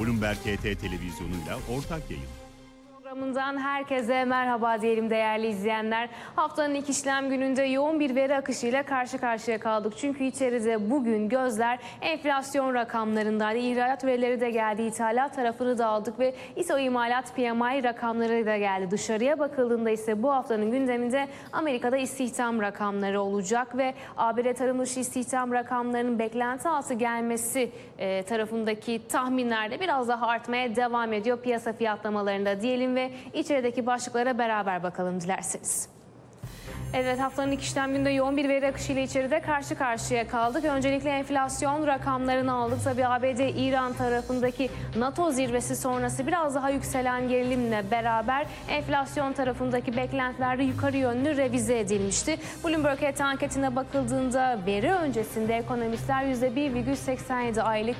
Bloomberg HT televizyonuyla ortak yayın. Programından herkese merhaba diyelim değerli izleyenler. Haftanın ilk işlem gününde yoğun bir veri akışıyla karşı karşıya kaldık. Çünkü içeride bugün gözler enflasyon rakamlarındaydı. İhracat verileri de geldi. İthalat tarafını da aldık ve İSO imalat PMI rakamları da geldi. Dışarıya bakıldığında ise bu haftanın gündeminde Amerika'da istihdam rakamları olacak ve ABD tarım dışı istihdam rakamlarının beklenti altı gelmesi tarafındaki tahminler de biraz daha artmaya devam ediyor piyasa fiyatlamalarında diyelim ve içerideki başlıklara beraber bakalım dilerseniz. Evet, haftanın ilk işlem gününde yoğun bir veri akışıyla içeride karşı karşıya kaldık. Öncelikle enflasyon rakamlarını aldık. Tabii ABD-İran tarafındaki NATO zirvesi sonrası biraz daha yükselen gerilimle beraber enflasyon tarafındaki beklentilerde yukarı yönlü revize edilmişti. Bloomberg HT anketine bakıldığında veri öncesinde ekonomistler %1,87 aylık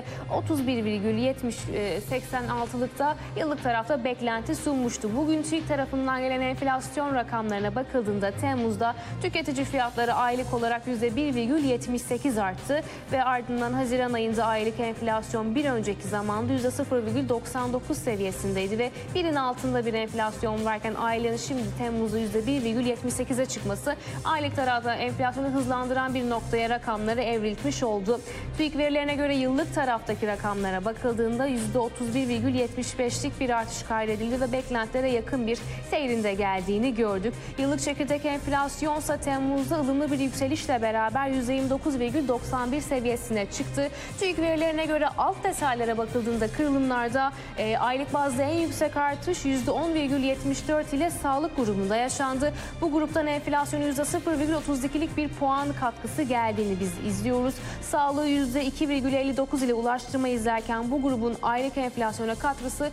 %31,86'lıkta yıllık tarafta beklenti sunmuştu. Bugün TÜİK tarafından gelen enflasyon rakamlarına bakıldığında Temmuz'da tüketici fiyatları aylık olarak %1,78 arttı ve ardından Haziran ayında aylık enflasyon bir önceki zamanda %0,99 seviyesindeydi ve birin altında bir enflasyon varken ailenin şimdi Temmuz'da %1,78'e çıkması aylık tarafta enflasyonu hızlandıran bir noktaya rakamları evrilmiş oldu. TÜİK verilerine göre yıllık taraftaki rakamlara bakıldığında %31,75'lik bir artış kaydedildi ve beklentilere yakın bir seyrinde geldiğini gördük. Yıllık çekirdek enflasyonsa Temmuz'da ılımlı bir yükselişle beraber %29,91 seviyesine çıktı. TÜİK verilerine göre alt detaylara bakıldığında kırılımlarda aylık bazda en yüksek artış %10,74 ile sağlık grubunda yaşandı. Bu gruptan enflasyonu %0,32'lik bir puan katkısı geldiğini biz izliyoruz. Sağlığı %2,59 ile ulaştırma izlerken bu grubun aylık enflasyona katkısı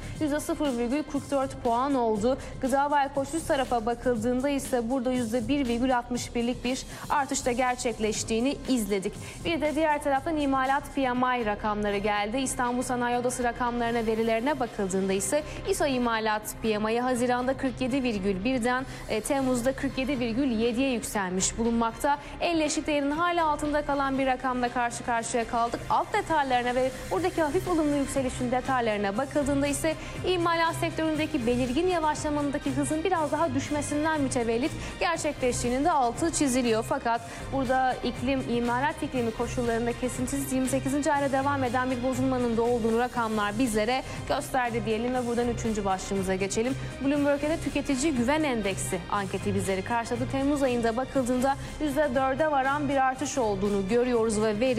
%0,44 puan oldu. Gıda ve alkolsüz tarafa bakıldığında ise burada %1,61'lik bir artışta gerçekleştiğini izledik. Bir de diğer taraftan imalat PMI rakamları geldi. İstanbul Sanayi Odası rakamlarına, verilerine bakıldığında ise İSO imalat PMI Haziran'da 47,1'den Temmuz'da 47,7'ye yükselmiş bulunmakta. Eşik değerinin hala altında kalan bir rakamla karşı karşıya kaldık. Alt detaylarına ve buradaki hafif ılımlı yükselişin detaylarına bakıldığında ise imalat sektöründeki belirgin yavaşlamanındaki hızın biraz daha düşmesinden mütevellit gerçekleştiğinin de altı çiziliyor. Fakat burada imalat iklimi koşullarında kesintisiz 28. ayda devam eden bir bozulmanın da olduğunu rakamlar bizlere gösterdi diyelim ve buradan 3. başlığımıza geçelim. Bloomberg'de tüketici güven endeksi anketi bizleri karşıladı. Temmuz ayında bakıldığında %4'e varan bir artış olduğunu görüyoruz ve veri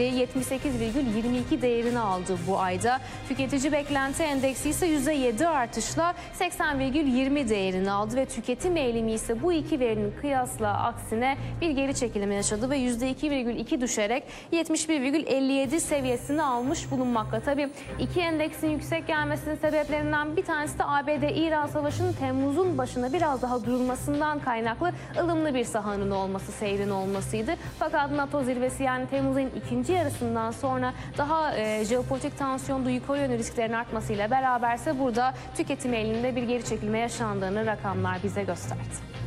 78,22 değerini aldı bu ayda. Tüketici beklenti endeksi ise %7 artışla 80,20 değerini aldı ve tüketim eğilimi ise bu iki verinin kıyasla aksine bir geri çekilme yaşadı ve %2,2 düşerek 71,57 seviyesini almış bulunmakta. Tabii iki endeksin yüksek gelmesinin sebeplerinden bir tanesi de ABD-İran savaşının Temmuz'un başında biraz daha durulmasından kaynaklı ılımlı bir sahanın olması, seyrin olmasıydı. Fakat NATO zirvesi yani Temmuz ayının ikinci yarısından sonra daha jeopolitik tansiyonda yukarı yönlü risklerin artmasıyla beraberse burada tüketim eğiliminde bir geri çekilme yaşandığını rakamlar bize gösterdi.